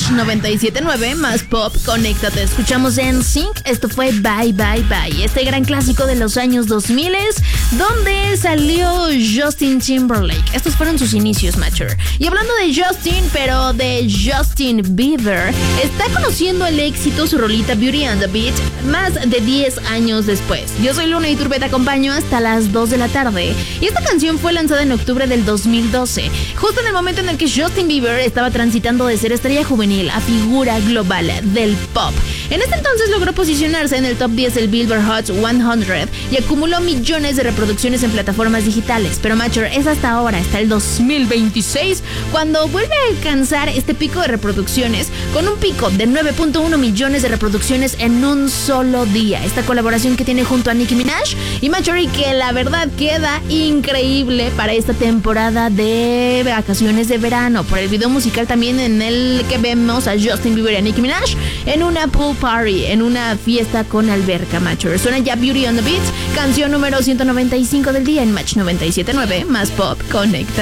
Match 97.9 más pop, conéctate. Escuchamos NSYNC, esto fue Bye Bye Bye, este gran clásico de los años 2000, donde salió Justin Timberlake. Estos fueron sus inicios, Matcher. Y hablando de Justin, pero de Justin Bieber, está conociendo el éxito su rolita Beauty and the Beat más de 10 años después. Yo soy Luna Iturbe, te acompaño hasta las 2 de la tarde. Y esta canción fue lanzada en octubre del 2012, justo en el momento en el que Justin Bieber estaba transitando de ser estrella juvenil a figura global del pop. En este entonces logró posicionarse en el top 10 del Billboard Hot 100 y acumuló millones de reproducciones en plataformas digitales. Pero Matcher, es hasta ahora, hasta el 2026, cuando vuelve a alcanzar este pico de reproducciones, con un pico de 9.1 millones de reproducciones en un solo día. Esta colaboración que tiene junto a Nicki Minaj y Matcher, y que la verdad queda increíble para esta temporada de vacaciones de verano, por el video musical también en el que vemos a Justin Bieber y a Nicki Minaj en una pool party, en una fiesta con alberca. Matcher, suena ya Beauty on the Beat, canción número 195 del día en Match 97.9 más pop, conecta.